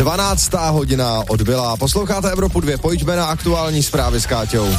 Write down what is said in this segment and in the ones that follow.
12. hodina odbyla. Posloucháte Evropu 2, pojďme na aktuální zprávy s Káťou.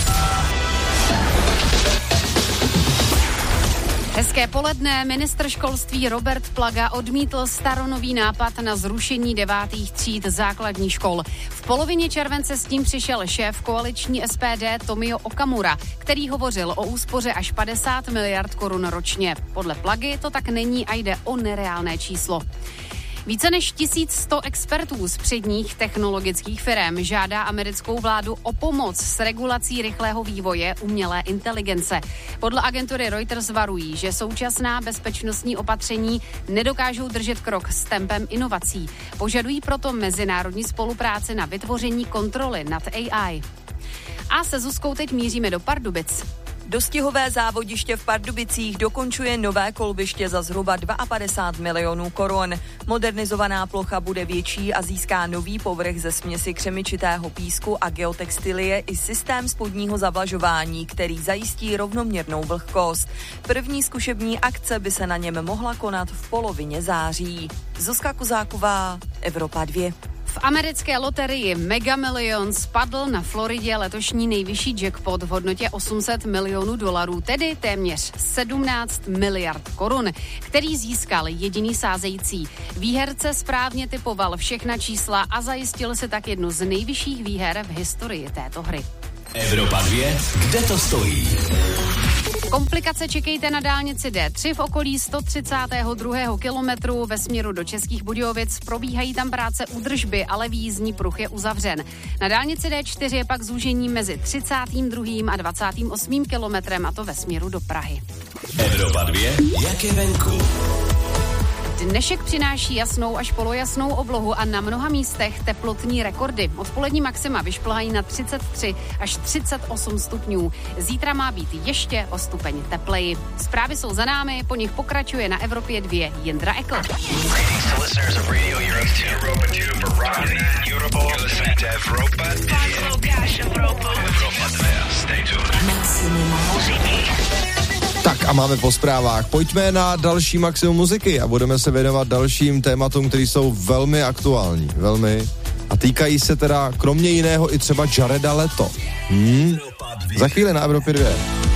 Hezké poledne. Ministr školství Robert Plaga odmítl staronový nápad na zrušení 9. tříd základních škol. V polovině července s tím přišel šéf koaliční SPD Tomio Okamura, který hovořil o úspoře až 50 miliard korun ročně. Podle Plagy to tak není a jde o nereálné číslo. Více než 1100 expertů z předních technologických firem žádá americkou vládu o pomoc s regulací rychlého vývoje umělé inteligence. Podle agentury Reuters varují, že současná bezpečnostní opatření nedokážou držet krok s tempem inovací. Požadují proto mezinárodní spolupráci na vytvoření kontroly nad AI. A se Zuzkou teď míříme do Pardubic. Dostihové závodiště v Pardubicích dokončuje nové kolbiště za zhruba 52 milionů korun. Modernizovaná plocha bude větší a získá nový povrch ze směsi křemičitého písku a geotextilie i systém spodního zavlažování, který zajistí rovnoměrnou vlhkost. První zkušební akce by se na něm mohla konat v polovině září. Zuzka Kozáková, Evropa 2. V americké loterii Mega Millions spadl na Floridě letošní nejvyšší jackpot v hodnotě 800 milionů dolarů, tedy téměř 17 miliard korun, který získal jediný sázející. Výherce správně typoval všechna čísla a zajistil si tak jednu z nejvyšších výher v historii této hry. Evropa 2, kde to stojí? Komplikace čekejte na dálnici D3 v okolí 132. kilometru ve směru do Českých Budějovic. Probíhají tam práce údržby, ale výjízdní pruh je uzavřen. Na dálnici D4 je pak zúžení mezi 32. a 28. kilometrem, a to ve směru do Prahy. Evropa 2, jak je venku? Dnešek přináší jasnou až polojasnou oblohu a na mnoha místech teplotní rekordy. Odpolední maxima vyšplhají na 33 až 38 stupňů. Zítra má být ještě o stupeň tepleji. Zprávy jsou za námi, po nich pokračuje na Evropě 2 Jindra Ekl. Tak a máme po zprávách. Pojďme na další maximum muziky a budeme se věnovat dalším tématům, které jsou velmi aktuální. Velmi. A týkají se teda kromě jiného i třeba Jareda Leto. Za chvíli na Evropě 2.